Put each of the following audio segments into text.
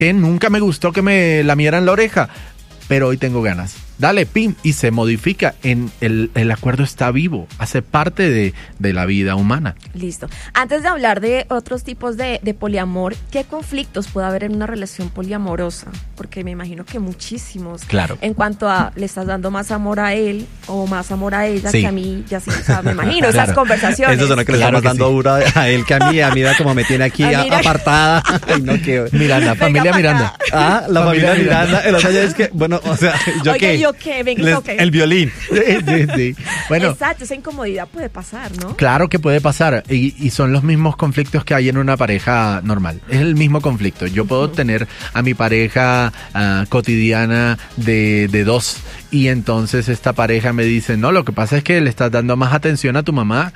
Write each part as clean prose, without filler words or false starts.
que nunca me gustó que me lamieran la oreja, pero hoy tengo ganas. Dale, pim, y se modifica. El acuerdo está vivo, hace parte de la vida humana. Listo. Antes de hablar de otros tipos de poliamor, ¿qué conflictos puede haber en una relación poliamorosa? Porque me imagino que muchísimos. Claro. En cuanto a, le estás dando más amor a él o más amor a ella que a mí, ya sí, o sea, me imagino Claro. esas conversaciones. Eso suena que le estamos dando duro a él que a mí da como me tiene aquí apartada. Ay, no, que... Miranda, familia Miranda. Ah, la familia Miranda. El otro día es que, bueno, o sea, ¿yo Oye, qué? ¿yo qué? Venga, ok. El violín. Sí. Bueno, exacto, esa incomodidad puede pasar, ¿no? claro que puede pasar y son los mismos conflictos que hay en una pareja normal. Es el mismo conflicto. Yo puedo tener a mi pareja cotidiana de dos y entonces esta pareja me dice, no, lo que pasa es que le estás dando más atención a tu mamá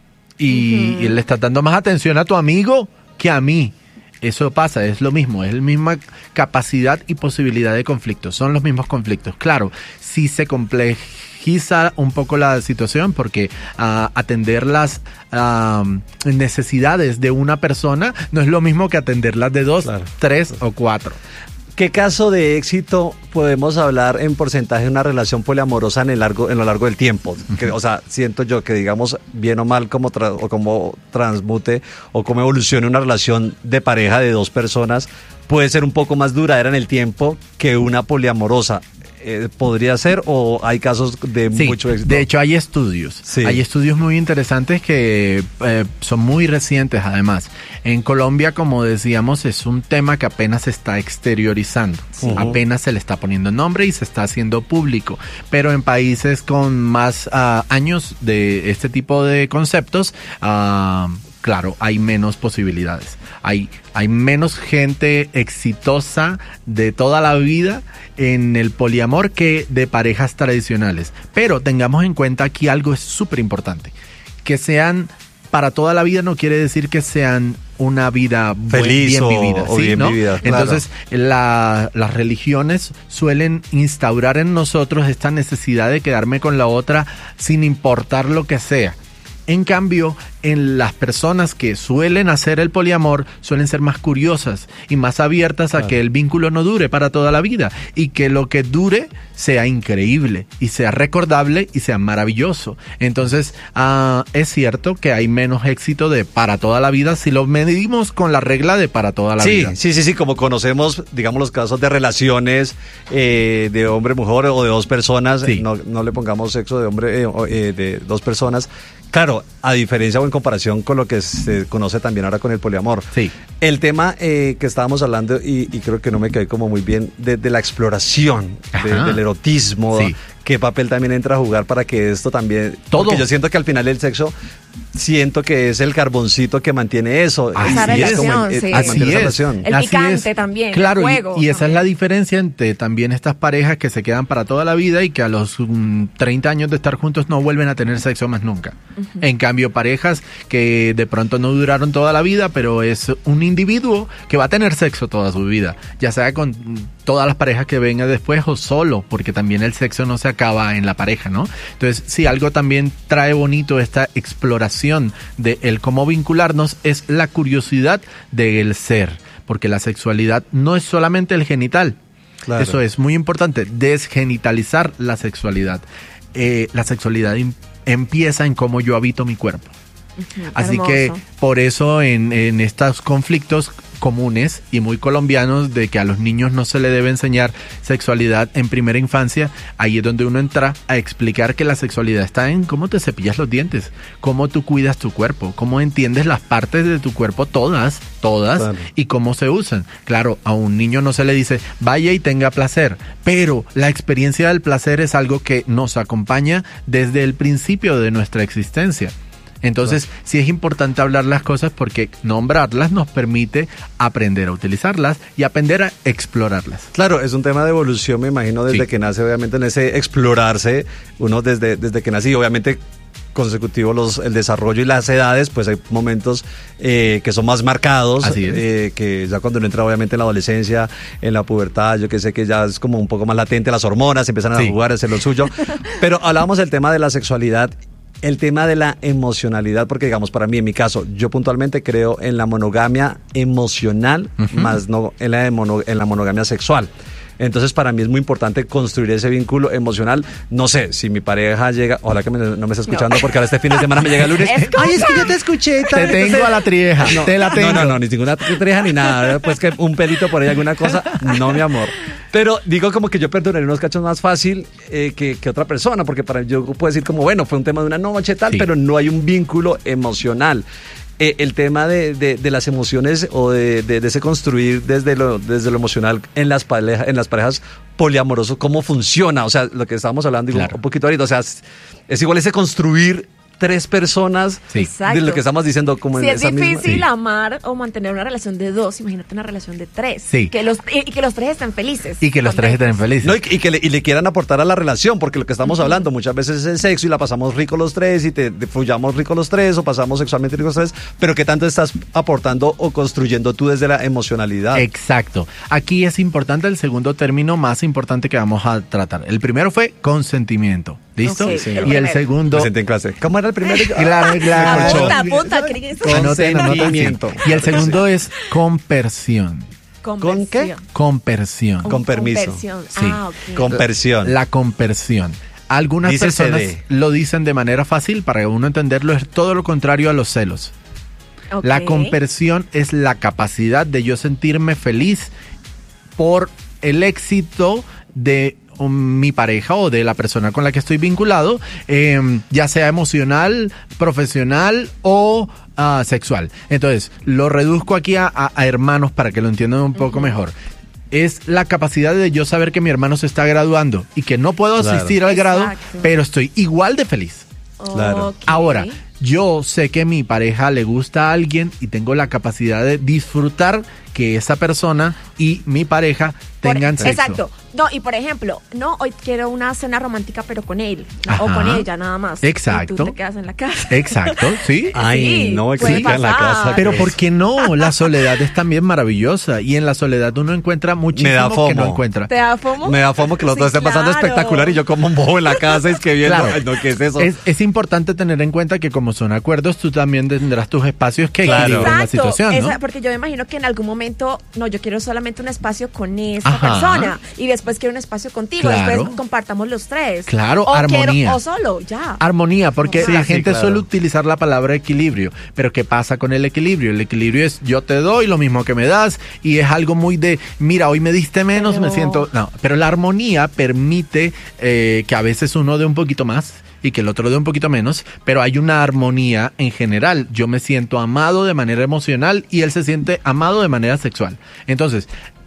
y le estás dando más atención a tu amigo que a mí. Eso pasa, es lo mismo, es la misma capacidad y posibilidad de conflicto, son los mismos conflictos. Claro, sí se complejiza un poco la situación porque atender las necesidades de una persona no es lo mismo que atenderlas de dos, claro, 3 o 4. ¿Qué caso de éxito podemos hablar en porcentaje de una relación poliamorosa en lo largo del tiempo? Que, o sea, siento yo que, digamos, bien o mal, como transmute o como evolucione una relación de pareja de dos personas, puede ser un poco más duradera en el tiempo que una poliamorosa. ¿Podría ser o hay casos de mucho éxito? De hecho hay estudios, hay estudios muy interesantes que son muy recientes además. En Colombia, como decíamos, es un tema que apenas se está exteriorizando, apenas se le está poniendo nombre y se está haciendo público, pero en países con más años de este tipo de conceptos, claro, hay menos posibilidades. Hay menos gente exitosa de toda la vida en el poliamor que de parejas tradicionales. Pero tengamos en cuenta aquí algo es súper importante. Que sean para toda la vida no quiere decir que sean una vida feliz bien vivida. O bien vivida, claro. Entonces, las religiones suelen instaurar en nosotros esta necesidad de quedarme con la otra sin importar lo que sea. En cambio, en las personas que suelen hacer el poliamor suelen ser más curiosas y más abiertas a que el vínculo no dure para toda la vida y que lo que dure sea increíble y sea recordable y sea maravilloso. Entonces, es cierto que hay menos éxito de para toda la vida si lo medimos con la regla de para toda la vida. Sí, como conocemos, digamos, los casos de relaciones de hombre-mujer o de dos personas, no le pongamos sexo de hombre de dos personas. Claro, a diferencia o en comparación con lo que se conoce también ahora con el poliamor. Sí. El tema que estábamos hablando, y creo que no me quedé como muy bien, de la exploración, del erotismo, qué papel también entra a jugar para que esto también... Todo. Porque yo siento que al final el sexo, siento que es el carboncito que mantiene eso. Esa relación, relación. El picante también, claro, el juego. Y esa es la diferencia entre también estas parejas que se quedan para toda la vida y que a los 30 años de estar juntos no vuelven a tener sexo más nunca. En cambio, parejas que de pronto no duraron toda la vida, pero es un individuo que va a tener sexo toda su vida, ya sea con todas las parejas que vengan después o solo, porque también el sexo no se acaba en la pareja, ¿no? Entonces, si algo también trae bonito esta exploración de el cómo vincularnos es la curiosidad del ser, porque la sexualidad no es solamente el genital. Claro. Eso es muy importante, desgenitalizar la sexualidad. La sexualidad empieza en cómo yo habito mi cuerpo. Así hermoso. Que por eso en estos conflictos comunes y muy colombianos de que a los niños no se le debe enseñar sexualidad en primera infancia, ahí es donde uno entra a explicar que la sexualidad está en cómo te cepillas los dientes, cómo tú cuidas tu cuerpo, cómo entiendes las partes de tu cuerpo todas, claro. Y cómo se usan. Claro, a un niño no se le dice vaya y tenga placer, pero la experiencia del placer es algo que nos acompaña desde el principio de nuestra existencia. Entonces, sí es importante hablar las cosas porque nombrarlas nos permite aprender a utilizarlas y aprender a explorarlas. Claro, es un tema de evolución, me imagino, desde que nace, obviamente, en ese explorarse, uno desde que nace, y obviamente consecutivo el desarrollo y las edades, pues hay momentos que son más marcados, que ya cuando uno entra obviamente en la adolescencia, en la pubertad, yo que sé que ya es como un poco más latente, las hormonas empiezan a jugar, a hacer lo suyo, pero hablábamos del tema de la sexualidad. el tema de la emocionalidad, porque digamos, para mí, en mi caso, yo puntualmente creo en la monogamia emocional, más no en la monogamia sexual. Entonces, para mí es muy importante construir ese vínculo emocional. No sé, si mi pareja llega... Ojalá que no me está escuchando, porque ahora este fin de semana me llega el lunes. ¡Ay, es que yo te escuché! Te tengo a la trieja, te la tengo. No, ni ninguna trieja ni nada. Pues que un pelito por ahí, alguna cosa. No, mi amor. Pero digo como que yo perdonaría unos cachos más fácil que otra persona, porque para yo puedo decir como, bueno, fue un tema de una noche tal, pero no hay un vínculo emocional. El tema de las emociones o de ese construir desde lo emocional en las parejas poliamorosos, ¿cómo funciona? O sea, lo que estábamos hablando un poquito ahorita, o sea, es igual ese construir 3 personas de lo que estamos diciendo. Como si en es esa difícil misma... amar o mantener una relación de 2, imagínate una relación de 3. Sí. Que los 3 estén felices. Y que los 3 estén felices. No, y que le quieran aportar a la relación, porque lo que estamos hablando muchas veces es el sexo y la pasamos rico los 3 y te fluyamos rico los 3 o pasamos sexualmente rico los 3, pero ¿qué tanto estás aportando o construyendo tú desde la emocionalidad? Exacto. Aquí es importante el segundo término más importante que vamos a tratar. El primero fue consentimiento. ¿Listo? Okay, sí, y el segundo... Me senté en clase. ¿Cómo era el primero? Claro. Apunta, Cris. Consentimiento. Y el segundo es compersión. ¿Con qué? Compersión. Con permiso. Sí. Okay. Compersión. La compersión. Algunas Dícese personas lo dicen de manera fácil, para uno entenderlo, es todo lo contrario a los celos. Okay. La compersión es la capacidad de yo sentirme feliz por el éxito de mi pareja o de la persona con la que estoy vinculado, ya sea emocional, profesional o sexual. Entonces, lo reduzco aquí a hermanos para que lo entiendan un poco mejor. Es la capacidad de yo saber que mi hermano se está graduando y que no puedo asistir al grado, pero estoy igual de feliz. Claro. Okay. Ahora, yo sé que mi pareja le gusta a alguien y tengo la capacidad de disfrutar que esa persona y mi pareja tengan sexo. Exacto. No, y por ejemplo, no, hoy quiero una cena romántica, pero con él, o con ella nada más. Exacto. Y tú te quedas en la casa. Exacto, sí. Ay, Sí, no puede existe en la pasar. casa. Pero ¿por qué no? La soledad es también maravillosa y en la soledad uno encuentra muchísimo que no encuentra. ¿Te da fomo? Me da fomo que los dos estén pasando espectacular y yo como un bobo en la casa es que viendo. Claro. Ay, no, ¿qué es eso? Es importante tener en cuenta que como son acuerdos, tú también tendrás tus espacios que equilibren la situación, ¿no? Porque yo me imagino que en algún momento, no, yo quiero solamente un espacio con esa persona y después quiero un espacio contigo, después compartamos los 3. Claro, o armonía. O solo, ya. Armonía, porque Sí, la sí, gente claro. suele utilizar la palabra equilibrio, pero ¿qué pasa con el equilibrio? El equilibrio es yo te doy lo mismo que me das y es algo muy de, mira, hoy me diste menos, me siento... No, pero la armonía permite que a veces uno dé un poquito más y que el otro dé un poquito menos, pero hay una armonía en general. Yo me siento amado de manera emocional y él se siente amado de manera sexual. Entonces,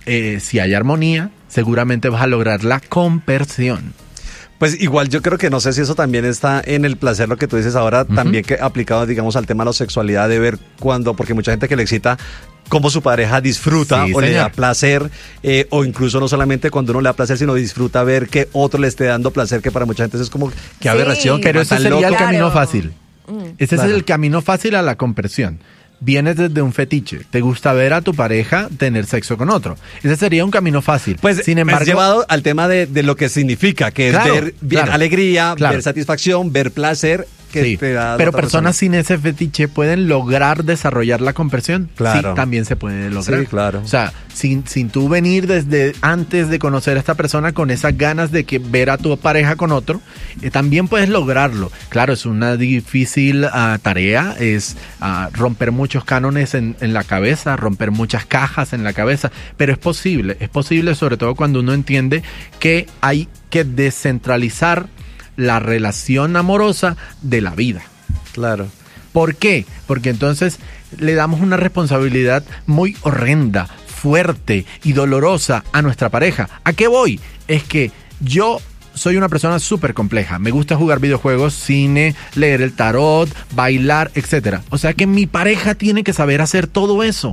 si hay armonía, seguramente vas a lograr la compersión. Pues igual yo creo que no sé si eso también está en el placer, lo que tú dices ahora, también que aplicado, digamos, al tema de la sexualidad, de ver cuando, porque mucha gente que le excita cómo su pareja disfruta o le da placer, o incluso no solamente cuando uno le da placer, sino disfruta ver que otro le esté dando placer, que para mucha gente es como, qué aberración, pero que ese tan sería el loco. camino fácil. Ese es Claro. el camino fácil a la compersión. Vienes desde un fetiche, te gusta ver a tu pareja tener sexo con otro. Ese sería un camino fácil. Pues sin embargo, es llevado al tema de lo que significa, que es ver alegría, ver satisfacción, ver placer. Que te da pero otra personas persona. sin ese fetiche pueden lograr desarrollar la compersión. Claro. Sí, también se puede lograr. Sí, claro. O sea, sin tú venir desde antes de conocer a esta persona con esas ganas de que ver a tu pareja con otro, también puedes lograrlo. Claro, es una difícil tarea, es romper muchos cánones en la cabeza, romper muchas cajas en la cabeza, pero es posible sobre todo cuando uno entiende que hay que descentralizar la relación amorosa de la vida. Claro. ¿Por qué? Porque entonces le damos una responsabilidad muy horrenda, fuerte y dolorosa a nuestra pareja. ¿A qué voy? Es que yo soy una persona súper compleja. Me gusta jugar videojuegos, cine, leer el tarot, bailar, etc. O sea que mi pareja tiene que saber hacer todo eso.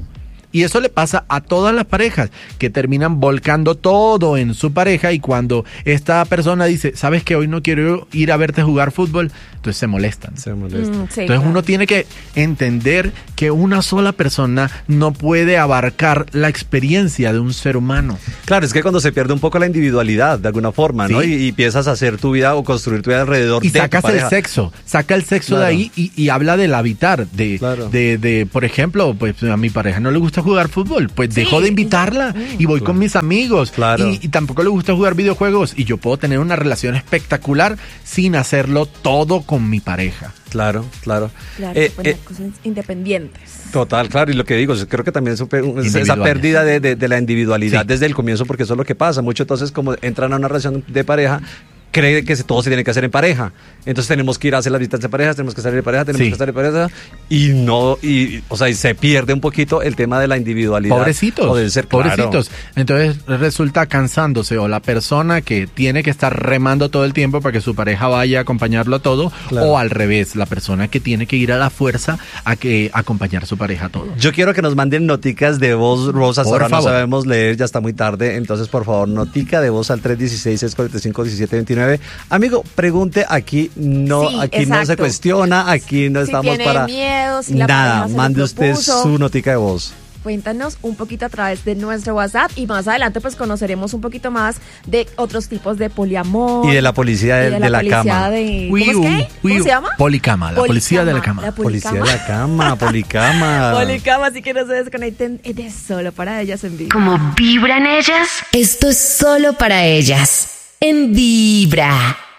Y eso le pasa a todas las parejas que terminan volcando todo en su pareja, y cuando esta persona dice, ¿sabes que hoy no quiero ir a verte jugar fútbol? Entonces se molestan. Se molesta. Sí, Entonces uno tiene que entender que una sola persona no puede abarcar la experiencia de un ser humano. Claro, es que cuando se pierde un poco la individualidad, de alguna forma, ¿no? Sí. Y empiezas a hacer tu vida o construir tu vida alrededor Y de tu sacas el pareja. sexo, saca el sexo Claro. de ahí y habla del habitar, Claro. de, por ejemplo, pues a mi pareja no le gusta jugar fútbol, pues Sí. dejo de invitarla y voy con mis amigos. Claro. Y tampoco le gusta jugar videojuegos, y yo puedo tener una relación espectacular sin hacerlo todo con mi pareja. Claro, claro. Claro, se pueden hacer cosas independientes. Total, claro, y lo que digo, creo que también es esa Individuales. pérdida de la individualidad Sí. desde el comienzo, porque eso es lo que pasa. Mucho entonces, como entran a una relación de pareja, cree que todo se tiene que hacer en pareja. Entonces tenemos que ir a hacer las visitas de pareja, tenemos que salir de pareja, tenemos Sí. que estar de pareja, o sea, y se pierde un poquito el tema de la individualidad. Pobrecitos, O del ser, claro. pobrecitos. Entonces resulta cansándose, o la persona que tiene que estar remando todo el tiempo para que su pareja vaya a acompañarlo a todo, Claro. o al revés, la persona que tiene que ir a la fuerza a que acompañar a su pareja a todo. Yo quiero que nos manden noticas de voz, Rosas. Por Ahora no favor. sabemos leer, ya está muy tarde. Entonces, por favor, notica de voz al 316-645-1729. Amigo, pregunte aquí, no, Sí, aquí no se exacto. cuestiona, aquí no Si estamos tiene para miedo, si la nada. pareja se lo Mande usted propuso. su notica de voz. Cuéntanos un poquito a través de nuestro WhatsApp, y más adelante pues conoceremos un poquito más de otros tipos de poliamor. Y de la policía de la policía cama. de- ¿Cómo es que? ¿Cómo se llama? Policama, la policía de la cama. La Policía de policama. la cama, policama. Policama, así que no se desconecten de Solo para Ellas en vivo. ¿Cómo vibran ellas? Esto es solo para ellas. En Vibra.